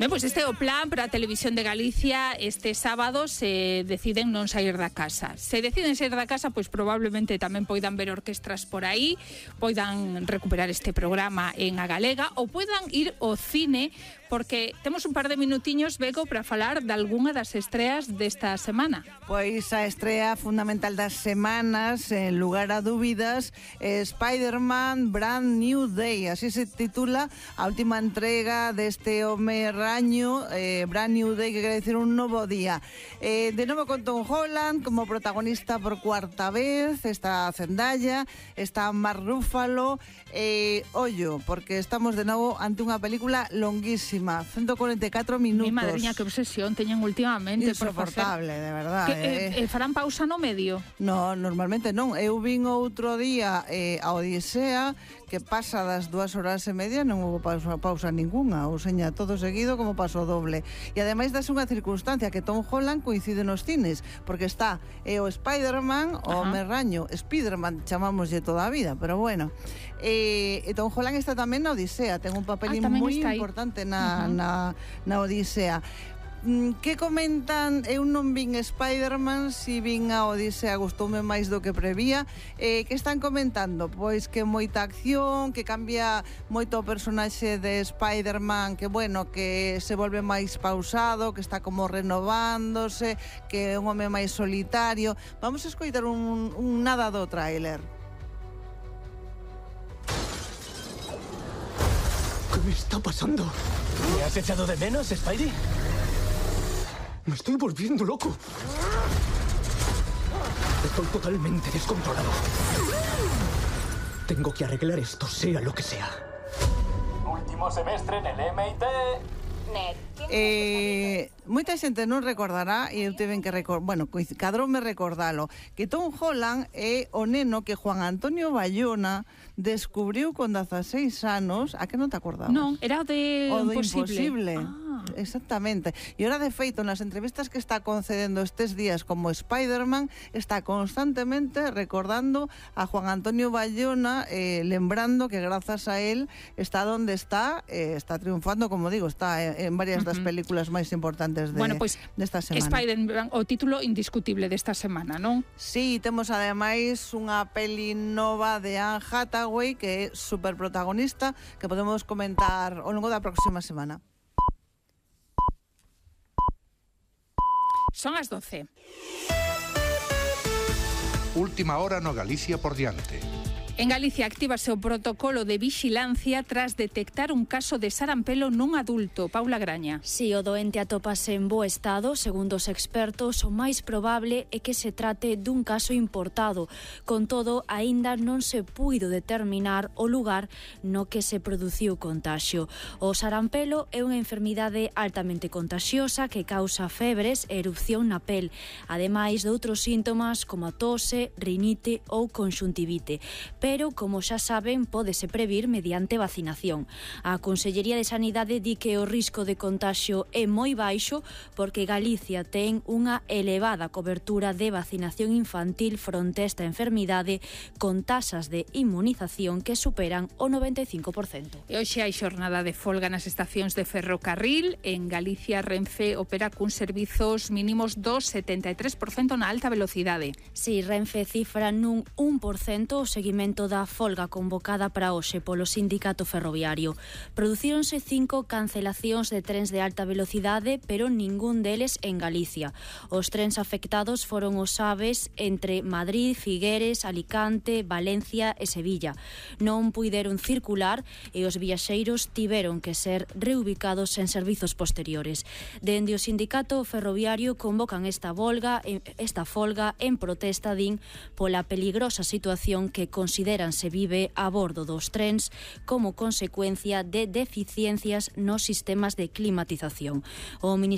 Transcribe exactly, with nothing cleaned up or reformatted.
Ben, pois este é o plan para a Televisión de Galicia. Este sábado se deciden non sair da casa. Se deciden sair da casa, pois probablemente tamén poidan ver orquestras por aí, poidan recuperar este programa en a galega ou poidan ir ao cine, porque temos un par de minutiños, Bego, para falar de algunha das estreas desta semana. Pois a estrea fundamental das semanas, en lugar a dúbidas, é Spider-Man Brand New Day. Así se titula a última entrega deste home raño, eh, Brand New Day, que quere decir un novo día. Eh, de novo con Tom Holland como protagonista por cuarta vez, está Zendaya, está Mark Ruffalo, eh, ollo, porque estamos de novo ante unha película longuísima, ciento cuarenta e catro minutos. Mi madriña, que obsesión teñen últimamente. Insoportable, por de verdad. Que, eh, eh, farán pausa no medio? No, normalmente non. Eu vin outro día eh, a Odisea, que pasa das dúas horas e media, non houve pausa, pausa ninguna, ou seña, todo seguido como paso doble. E ademais das unha circunstancia que Tom Holland coincide nos cines, porque está eh, o Spider-Man, o home raño, Spider-Man chamámoslle toda a vida, pero bueno. E, e Tom Holland está tamén na Odisea, ten un papelín ah, moi importante na, uh-huh. na, na Odisea. Que comentan? Eu non vin Spider-Man, si vin a Odisea, gustoume máis do que prevía. Eh, que están comentando? Pois que moita acción, que cambia moito o personaxe de Spider-Man, que bueno, que se volve máis pausado, que está como renovándose, que é un home máis solitario. Vamos a escoitar un, un nada do tráiler. ¿Qué me está pasando? ¿Me has echado de menos, Spidey? Me estoy volviendo loco. Estoy totalmente descontrolado. Tengo que arreglar esto, sea lo que sea. Último semestre en el M I T. Eh, moita xente non recordará, e eu tiven que recordar, bueno, cadroume recordalo, que Tom Holland é o neno que Juan Antonio Bayona descubriu con dezaseis anos. A que non te acordabas? Non, era o de o do Imposible. Imposible. Ah. Exactamente. E ora, de feito, nas entrevistas que está concedendo estes días como Spider-Man, está constantemente recordando a Juan Antonio Bayona, eh, lembrando que grazas a él está donde está, eh, está triunfando, como digo, está en varias das películas máis importantes de, bueno, pues, desta semana. Spider-Man, o título indiscutible desta semana, non? Sí, temos ademais unha peli nova de Anne Hathaway que é super protagonista, que podemos comentar ao longo da próxima semana. Son as doce. Última hora no Galicia por diante. En Galicia actívase o protocolo de vixilancia tras detectar un caso de sarampelo nun adulto. Paula Graña. Si o doente atópase en bo estado, segundo os expertos, o máis probable é que se trate dun caso importado. Con todo, aínda non se puido determinar o lugar no que se produciu o contaxio. O sarampelo é unha enfermidade altamente contagiosa que causa febres e erupción na pel, ademais de outros síntomas como a tose, rinite ou conxuntivite. Pero, como xa saben, pódese previr mediante vacinación. A Consellería de Sanidade di que o risco de contaxio é moi baixo porque Galicia ten unha elevada cobertura de vacinación infantil fronte a esta enfermidade, con tasas de inmunización que superan o noventa e cinco por cento. E hoxe hai xornada de folga nas estacións de ferrocarril. En Galicia, Renfe opera cun servizos mínimos do setenta e tres por cento na alta velocidade. Si, Renfe cifra nun un por cento o seguimento da folga convocada para hoxe polo sindicato ferroviario. Producíronse cinco cancelacións de trens de alta velocidade, pero ningún deles en Galicia. Os trens afectados foron os Aves entre Madrid, Figueres, Alicante, Valencia e Sevilla. Non puideron circular e os viaxeiros tiveron que ser reubicados en servizos posteriores. Dende o sindicato ferroviario convocan esta volga, esta folga en protesta, din, pola peligrosa situación que consideran se vive a bordo dos trens como consecuencia de deficiencias nos sistemas de climatización. O Ministerio